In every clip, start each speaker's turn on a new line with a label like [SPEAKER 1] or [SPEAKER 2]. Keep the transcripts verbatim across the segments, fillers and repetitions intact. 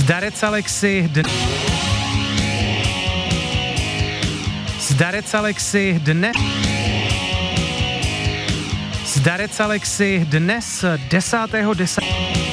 [SPEAKER 1] Zdarec Alexi, dne... Zdarec Alexi, dne... Zdarec Alexi, dnes desátého desátého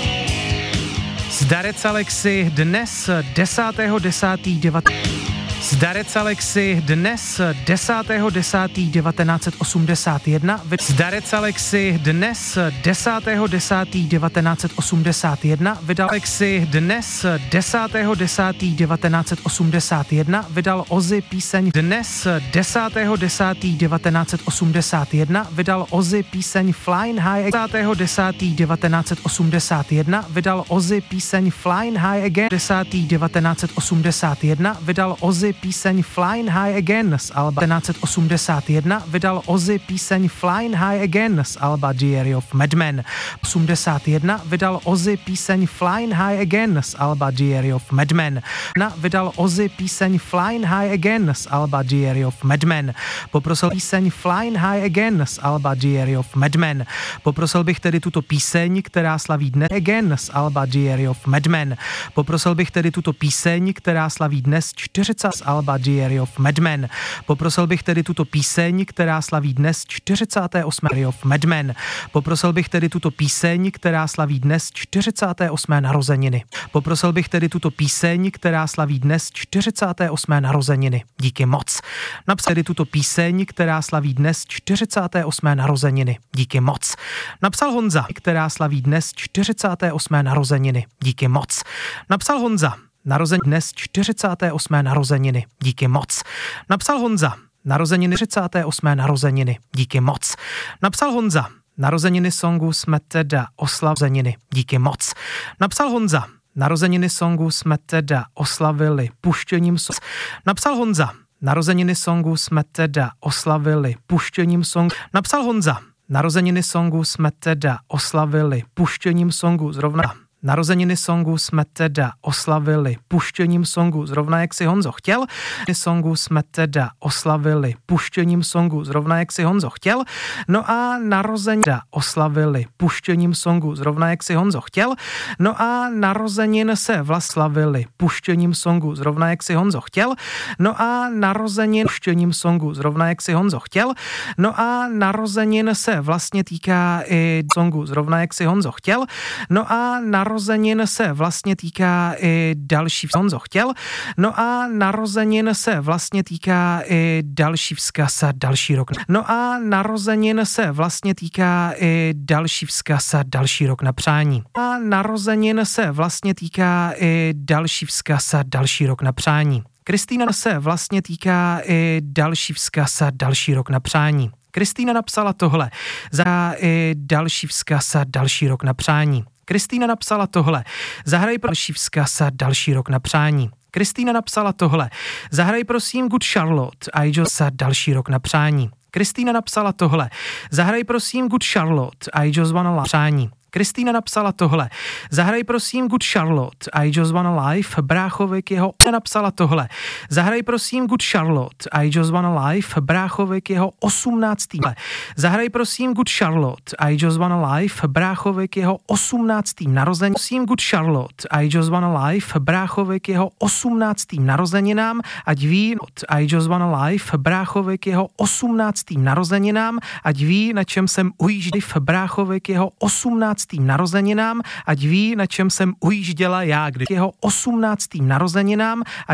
[SPEAKER 1] Zdarec Alexi, dnes desátého desátého devatenáct Zdarec Alexi, dnes desátého desátého devatenáct set osmdesát jedna Zdarec Alexi, dnes desátého desátého devatenáct set osmdesát jedna vydal Alexi, dnes desátého desátého devatenáct set osmdesát jedna vydal Ozzy píseň Dnes desátého desátého devatenáct set osmdesát jedna vydal Ozzy píseň Flying High desátého desátého devatenáct set osmdesát jedna vydal Ozzy píseň Flying High Again desátého devatenáct set osmdesát jedna vydal Ozzy píseň Flying High Again z alba devatenáct set osmdesát jedna vydal Ozzy píseň Flying High Again z alba Diary of Madman. osmdesát jedna vydal Ozzy píseň Flying High Again z alba Diary of Madman. Na vydal Ozzy píseň Flying High Again z alba Diary of Madman. Poprosil píseň Flying High Again z alba Diary of Madman. Poprosil bych tedy tuto píseň, která slaví dnes Again z alba Diary of Madman. Poprosil bych tedy tuto píseň, která slaví dnes čtyřicátého z alba Diary of Madman. Poprosil bych tedy tuto píseň, která slaví dnes čtyřicátého osmého Diary of Madman. Poprosil bych tedy tuto píseň, která slaví dnes čtyřicáté osmé narozeniny. Poprosil bych tedy tuto píseň, která slaví dnes čtyřicáté osmé narozeniny. Díky moc. Napsal tedy tuto píseň, která slaví dnes čtyřicáté osmé narozeniny. Díky moc. Napsal Honza, která slaví dnes čtyřicáté osmé narozeniny. Díky moc. Napsal Honza. Narození dnes čtyřicáté osmé narozeniny. Díky moc. Napsal Honza. Narozeniny čtyřicáté osmé narozeniny. Díky moc. Napsal Honza. Narozeniny songu jsme teda oslavili. Díky moc. Napsal Honza. Narozeniny songu jsme teda oslavili puštěním songu. Napsal Honza. Narozeniny songu jsme teda oslavili puštěním songu. Napsal Honza. Narozeniny songu jsme teda oslavili puštěním songu zrovna. Narozeniny songu jsme teda oslavili puštěním songu zrovna jak si Honzo chtěl. Songu jsme teda oslavili puštěním songu zrovna jak si Honzo chtěl. No a narozeniny teda oslavili puštěním songu zrovna jak si Honzo chtěl. No a narozenin se vlastlavili puštěním songu zrovna jak si Honzo chtěl. No a narozenin puštěním songu zrovna jak si Honzo chtěl. No a narozenin se vlastně týká i songu zrovna jak si Honzo chtěl. No a narozenin se vlastně týká i další Honzo chtěl. No a narozenin se vlastně týká i další vzkaz a další rok. No a narozenin se vlastně týká i další vzkaz a další rok na přání. A narozenin se vlastně týká i další vzkaz a další rok na přání. Kristýna se vlastně týká i další vzkaz a další rok na přání. Kristýna napsala tohle. Za i další vzkaz a další rok na přání. Kristýna napsala tohle. Zahraj další vzkaz a další rok na přání. Kristýna napsala tohle. Zahraj prosím Good Charlotte a just a další rok na přání. Kristýna napsala tohle. Zahraj prosím Good Charlotte I just wanna přání. Kristýna napsala tohle. Zahraj prosím Good Charlotte I just wanna life. Bráchovik jeho napsala tohle. Zahraj prosím Good Charlotte I just wanna life. Bráchovik jeho osmnáctý. Zahraj prosím Good Charlotte I just wanna life. Bráchovik jeho osmnáctým narozenin. Prosím Good Charlotte I just wanna life. Bráchovik jeho osmnáctým narozeninám. Ať ví I just wanna life. Bráchovik jeho osmnáctým narozeninám. Ať ví, na čem jsem ujížděl. Bráchovik jeho osmnáctým narozeninám, ať ví, na čem jsem ujížděla já, když jeho osmnáctým narozeninám, ať